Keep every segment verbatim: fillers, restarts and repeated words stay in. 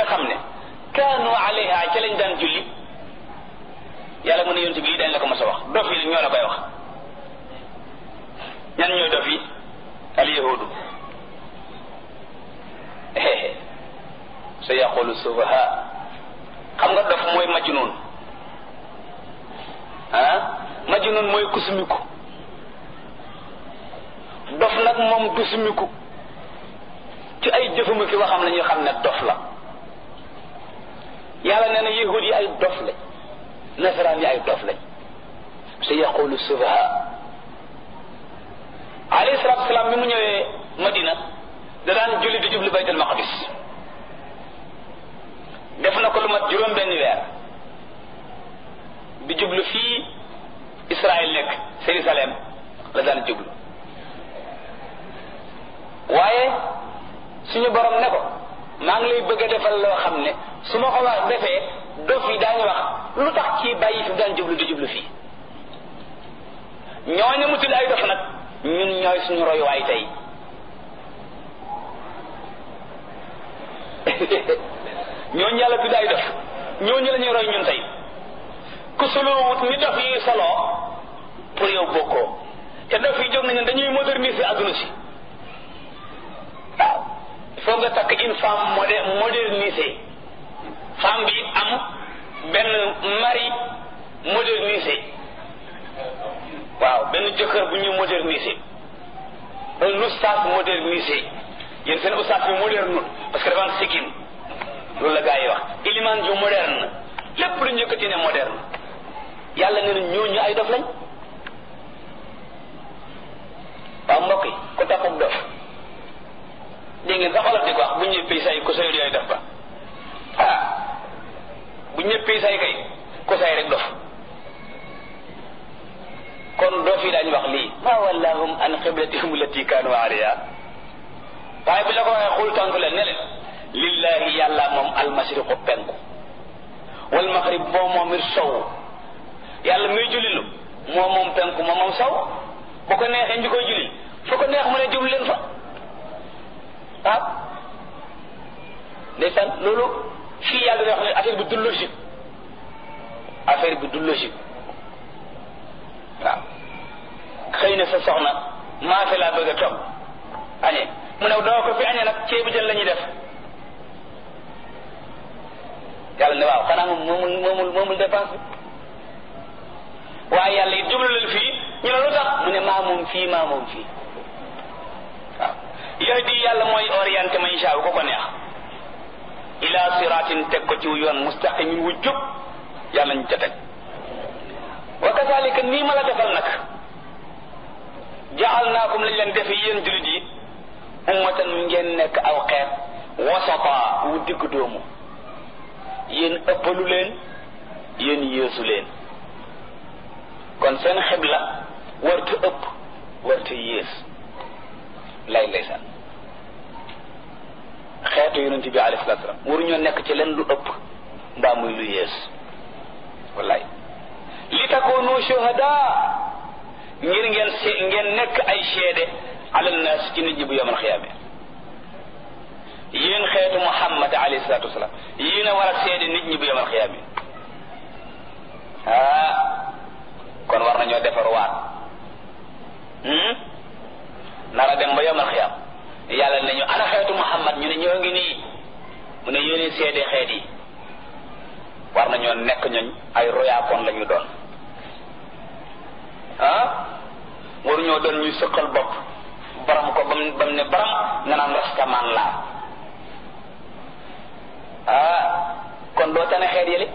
nga xam ne kaanu alayha ca lañ daan julli yàlla mu ne yonent bi lii dañ la ko mos a wax dof yi ñoo la koy wax. ñan ñooy dof yi al yahudu sa yaqulu sufaha xam nga dof mooy majnun ah majnun mooy kusumiku dof nag moom kusumiku ci ay jëfuma ki waxam la ñu xam ne dof la yàlla nee na yahud yi ay dof lañ nasaraan yi ay dof lañ sa yaqulu sufaha alayhi salaatu salaam bi mu ñëwee Madina da daan julli di jubli baytul maqdis def na ko lu mat juróom benn weer di jublu fii Israël nekk Jérusalem la daan jublu waaye suñu borom ne ko maa ngi lay bëgg a defal loo xam ne su ma ko wax defee dof yi daañu wax lu tax kii bàyyi fi daan jublu di jublu fii ñooñu mu tudd ay dof nag ñun ñooy suñu royuwaay tey ñooñu yàlla tudd ay dof ñooñu la ñuy roy ñun tey ku solowut ni dof yi soloo pour yow bokkoo te dof yi jóg nañu dañuy moderniser adduna si waaw il faut nga takk une femme modé modernisée femme bi am benn mari modernisé waaw benn jëkkër bu ñu modernisé un oustaz modernisé yéen seen oustaz bi moderne parce que dafa am sikkim loolu la gaa yi wax iliman ju moderne lépp lu njëkkati ne moderne yàlla nee na ñooñu ay dof lañ waaw mbokk yi ku taxub dof dégg ngeen sax olof di ko wax bu ñëppee say ku sayul yooyu def ba ah bu ñëppee say kay ku say rek dof kon doo fi daañu wax lii ma wallahum an qiblatihum allati kaanu alayha waaye bi la ko waxee xul tontu leen ne leen lillahi yàlla moom almashriqu penku wal maghrib moom moom it sow yàlla muy jullilu moom moom penku moom moom sow bu ko neexee ñu koy julli fu ko neex mu ne jublu leen fa ah ndeysaan loolu fii yàlla day wax ne affaire bi du logique affaire bi du logique waaw xëy na sa soxna maa fi laa bëgg a toog añee mu ne doo ko fi añee nag ceebu jën la ñuy def yàlla ne waaw xanaa moom moomul moomul moomul dépense bi waaye yàlla it jublu leen fii ñu ne lu tax mu ne maa moom fii maa moom fii waaw yahdi yàlla mooy orienté man shaa ko ko neex ila siratin teg ko ci yoon mustaqimin wu jub yàlla ñu ca teg wa kazalika nii ma la defal nag ja'alnaakum lañ leen defe yéen jullit yi ummatan ngeen nekk aw xeet wasata wu digg doomu yéen ëppalu leen yéen yéesu leen kon seen xibla warta ëpp warta yées lay laysan xeetu yonent bi alayhi salaatu salaam waruñoo nekk ci leen lu ëpp mbaa muy lu yées wallaay li takoonu shuhada ngir ngeen se ngeen nekk ay seede alal naas ci nit ñi bu yawmal xiyaama yéen xeetu Muhammad alayhi salaatu wasalaam yéen a war a seede nit ñi bu yawmal xiyaama ah kon war nañoo defar waat nara dem ba yawmal xiyaama yàlla nañu ana xeetu Muhammad ñu ne ñoo ngi nii mu ne yéen seede xeet yi war nañoo nekk ñooñ ay royaakoon la ñu doon ah waruñoo doon ñuy sëqal bopp baram ko bam bam ne baram nga naan rastaman laa ah kon doo tane xeet yële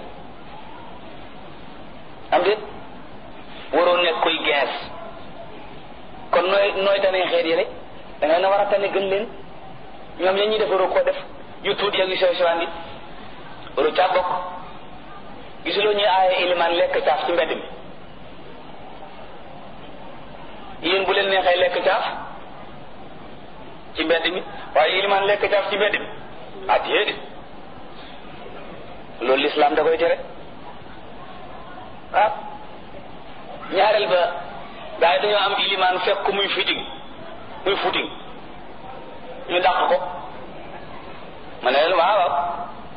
am déet waroo nekk koy gees kon nooy nooy tane xeet yële da ngay na war a tane gën leen ñoom ya ñuy def waroo koo def yu tuuti ak yu sew sewaan yi waru caa bokk gisuloo ñuy aaye ilimaan lekk caaf ci mbedd mi yéen bu leen neexee lekk caaf ci mbedd mi waaye ilimaan lekk caaf ci mbedd mi ah déedéet loolu lislaam da koy tere ah ñaareel ba gaa yi dañoo am ilimaan fekk ko muy footing muy footing ñu dàq ko ma ne leen waaw waaw